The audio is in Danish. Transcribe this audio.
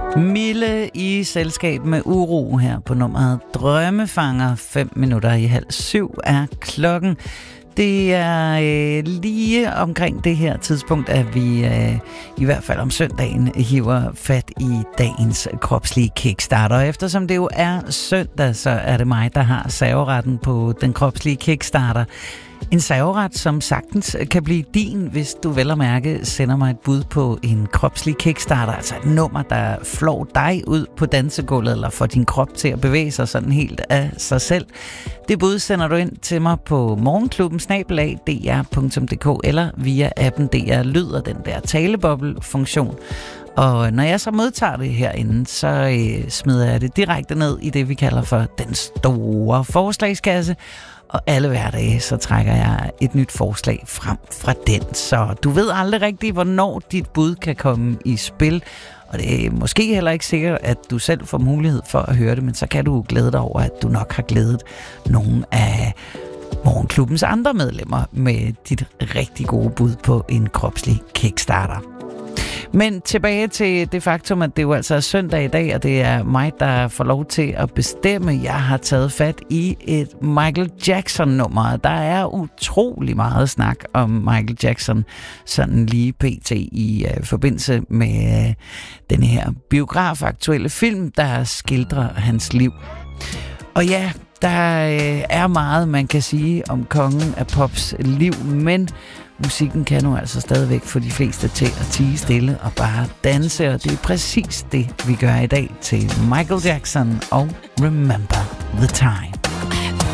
Mille i selskab med Uro her på nummeret Drømmefanger. 5:06 er klokken. Det er lige omkring det her tidspunkt, at vi i hvert fald om søndagen hiver fat i dagens kropslige kickstarter. Og eftersom det jo er søndag, så er det mig, der har serveretten på den kropslige kickstarter. En serveret, som sagtens kan blive din, hvis du vel at mærke sender mig et bud på en kropslig kickstarter, altså et nummer, der flår dig ud på dansegulvet, eller får din krop til at bevæge sig sådan helt af sig selv. Det bud sender du ind til mig på morgenklubben@dr.dk eller via appen DR Lyder, den der taleboble-funktion. Og når jeg så modtager det herinde, så smider jeg det direkte ned i det, vi kalder for den store forslagskasse. Og alle hverdage, så trækker jeg et nyt forslag frem fra den. Så du ved aldrig rigtigt, hvornår dit bud kan komme i spil. Og det er måske heller ikke sikkert, at du selv får mulighed for at høre det, men så kan du glæde dig over, at du nok har glædet nogle af Morgenklubbens andre medlemmer med dit rigtig gode bud på en kropslig kickstarter. Men tilbage til det faktum, at det jo altså er søndag i dag, og det er mig, der får lov til at bestemme. Jeg har taget fat i et Michael Jackson-nummer. Der er utrolig meget snak om Michael Jackson, sådan lige pt. I forbindelse med den her biografaktuelle film, der skildrer hans liv. Og ja, der er meget, man kan sige om kongen af pops liv, men musikken kan nu altså stadigvæk få de fleste til at tie stille og bare danse, og det er præcis det, vi gør i dag til Michael Jackson og Remember the Time.